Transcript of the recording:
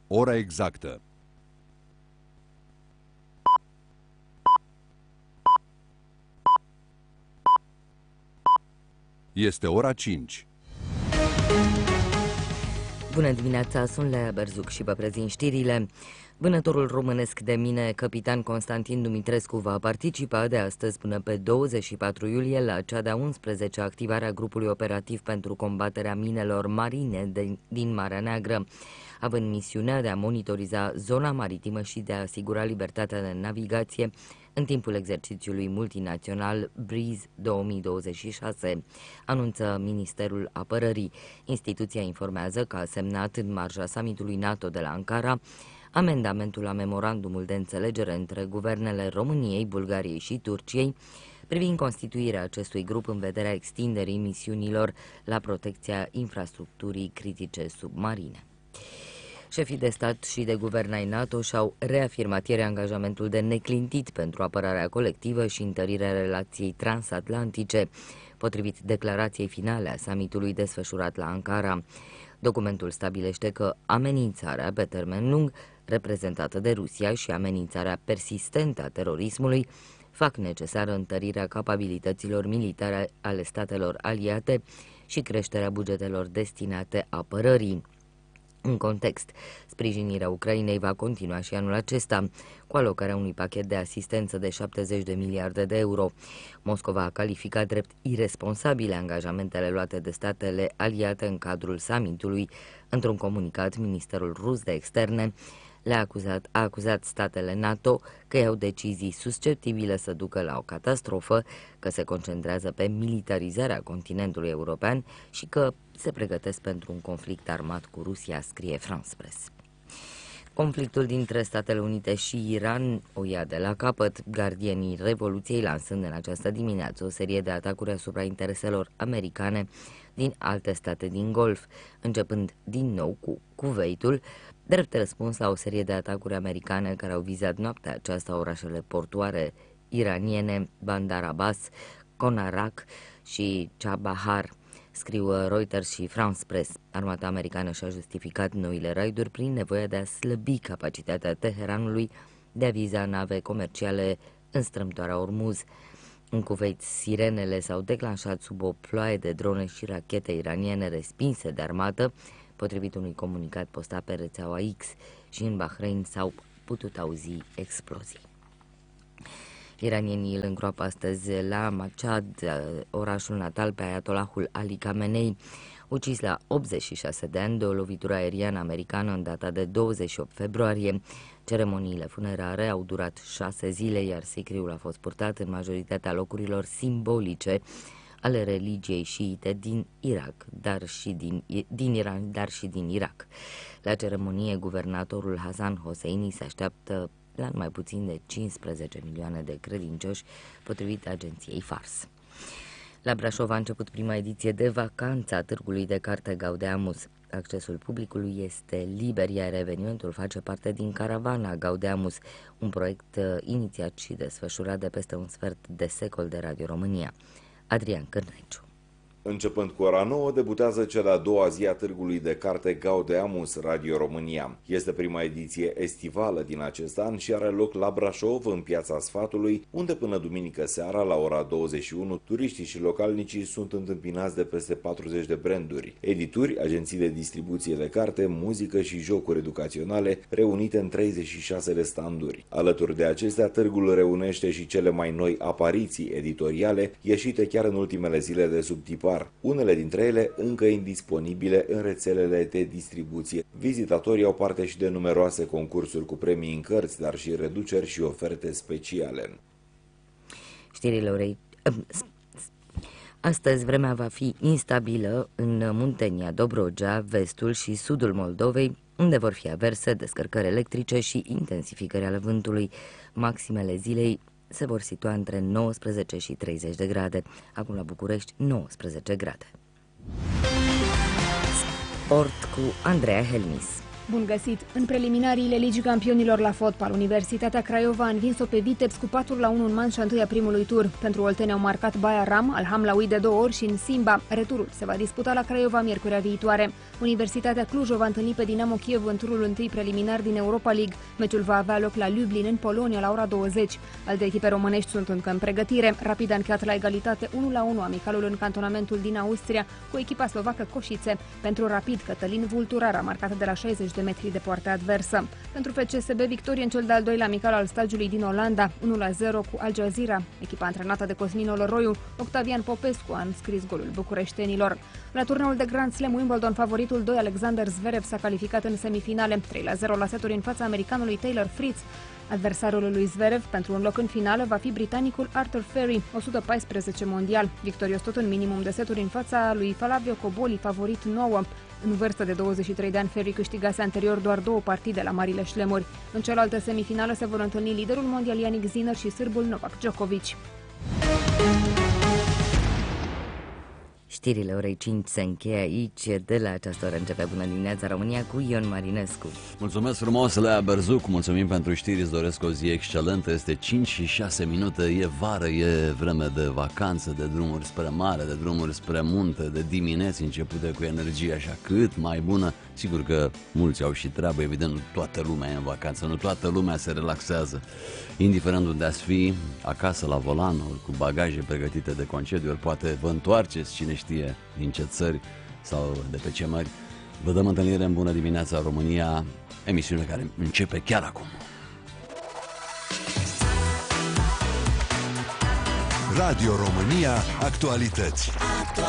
Ora exactă. Este ora 5. Bună dimineața, sunt Lea Berzuc și vă prezint știrile. Vânătorul românesc de mine, capitan Constantin Dumitrescu, va participa de astăzi până pe 24 iulie la cea de-a 11-a activare a grupului operativ pentru combaterea minelor marine din Marea Neagră, având misiunea de a monitoriza zona maritimă și de a asigura libertatea de navigație în timpul exercițiului multinațional Breeze 2026, anunță Ministerul Apărării. Instituția informează că a semnat în marja summitului NATO de la Ankara amendamentul la memorandumul de înțelegere între guvernele României, Bulgariei și Turciei privind constituirea acestui grup în vederea extinderii misiunilor la protecția infrastructurii critice submarine. Șefii de stat și de guvern ai NATO și-au reafirmat ieri angajamentul de neclintit pentru apărarea colectivă și întărirea relației transatlantice, potrivit declarației finale a summitului desfășurat la Ankara. Documentul stabilește că amenințarea pe termen lung, reprezentată de Rusia, și amenințarea persistentă a terorismului fac necesară întărirea capabilităților militare ale statelor aliate și creșterea bugetelor destinate apărării. În context, sprijinirea Ucrainei va continua și anul acesta, cu alocarea unui pachet de asistență de 70 de miliarde de euro. Moscova a calificat drept iresponsabile angajamentele luate de statele aliate în cadrul summitului. Într-un comunicat, Ministerul Rus de Externe a acuzat statele NATO că iau decizii susceptibile să ducă la o catastrofă, că se concentrează pe militarizarea continentului european și că se pregătesc pentru un conflict armat cu Rusia, scrie France Press. Conflictul dintre Statele Unite și Iran o ia de la capăt, gardienii Revoluției lansând în această dimineață o serie de atacuri asupra intereselor americane din alte state din Golf, începând din nou cu Kuwaitul, drept răspuns la o serie de atacuri americane care au vizat noaptea aceasta orașele portoare iraniene Bandar Abbas, Konarak și Chabahar, scriu Reuters și France Press. Armata americană și-a justificat noile raiduri prin nevoia de a slăbi capacitatea Teheranului de a viza nave comerciale în strâmtoarea Ormuz. În Kuwait, sirenele s-au declanșat sub o ploaie de drone și rachete iraniene respinse de armată, potrivit unui comunicat postat pe rețeaua X, și în Bahrain s-au putut auzi explozii. Iranienii îl îngroapă astăzi la Mashhad, orașul natal, pe Ayatollahul Ali Khamenei, ucis la 86 de ani de o lovitură aeriană americană în data de 28 februarie. Ceremoniile funerare au durat 6 zile, iar sicriul a fost purtat în majoritatea locurilor simbolice ale religiei șiite din Irak, din Iran, dar și din Irak. La ceremonie, guvernatorul Hassan Hosseini se așteaptă la mai puțin de 15 milioane de credincioși, potrivit agenției Fars. La Brașov a început prima ediție de vacanță a târgului de carte Gaudeamus. Accesul publicului este liber, iar evenimentul face parte din Caravana Gaudeamus, un proiect inițiat și desfășurat de peste un sfert de secol de Radio România. Adrian Cârneciu. Începând cu ora 9, debutează cea de-a doua zi a târgului de carte Gaudeamus Radio România. Este prima ediție estivală din acest an și are loc la Brașov, în Piața Sfatului, unde până duminică seara, la ora 21, turiștii și localnicii sunt întâmpinați de peste 40 de branduri, edituri, agenții de distribuție de carte, muzică și jocuri educaționale, reunite în 36 de standuri. Alături de acestea, târgul reunește și cele mai noi apariții editoriale, ieșite chiar în ultimele zile de sub tipar, unele dintre ele încă indisponibile în rețelele de distribuție. Vizitatorii au parte și de numeroase concursuri cu premii în cărți, dar și reduceri și oferte speciale. Știrile orei. Astăzi vremea va fi instabilă în Muntenia, Dobrogea, vestul și sudul Moldovei, unde vor fi averse, descărcări electrice și intensificări ale vântului. Maximele zilei se vor situa între 19 și 30 de grade. Acum la București, 19 grade. Sport cu Andreea Helmis. Bun găsit! În preliminariile Ligii Campionilor la fotbal, Universitatea Craiova a învins-o pe Vitebsk cu 4-1 în manșa întâi a primului tur. Pentru Olteni au marcat Baia Ram, al Hamlaoui de 2 ori și în Simba. Returul se va disputa la Craiova miercurea viitoare. Universitatea Cluj o va întâlni pe Dinamo Kiev în turul întâi preliminar din Europa League. Meciul va avea loc la Lublin, în Polonia, la ora 20. Alte echipe românești sunt încă în pregătire. Rapid a încheiat la egalitate 1-1 amicalul în cantonamentul din Austria cu echipa slovacă Coșițe. Pentru Rapid, Cătălin Vulturar a marcat de la 60 de metri de poartă adversă. Pentru FCSB, victorie în cel de-al doilea amical al stagiului din Olanda, 1-0 cu Al Jazeera. Echipa antrenată de Cosmin Oloroiu, Octavian Popescu a înscris golul bucureștenilor. La turneul de Grand Slam Wimbledon, favoritul 2 Alexander Zverev s-a calificat în semifinale, 3-0 la seturi în fața americanului Taylor Fritz. Adversarul lui Zverev pentru un loc în finală va fi britanicul Arthur Ferry, 114 mondial, victorios tot în minimum de seturi în fața lui Flavio Cobolli, favorit 9. În vârstă de 23 de ani, Ferry câștigase anterior doar 2 partide la marile șlemuri. În cealaltă semifinală se vor întâlni liderul mondial Yannick Sinner și sârbul Novak Djokovic. Știrile orei 5 se încheie aici. De la această oră începe Bună dimineața România cu Ion Marinescu. Mulțumesc frumos, Lea Berzuc, mulțumim pentru știri, îți doresc o zi excelentă. Este 5 și 6 minute, e vară, e vreme de vacanță, de drumuri spre mare, de drumuri spre munte, de dimineți începute cu energie așa cât mai bună. Sigur că mulți au și treabă, evident nu toată lumea e în vacanță, nu toată lumea se relaxează. Indiferent unde ați fi, acasă la volan, ori cu bagaje pregătite de concediu, ori poate vă întoarceți, cine știe, din ce țări sau de pe ce mări. Vă dăm întâlnire în Bună dimineața România, emisiune care începe chiar acum. Radio România, actualități.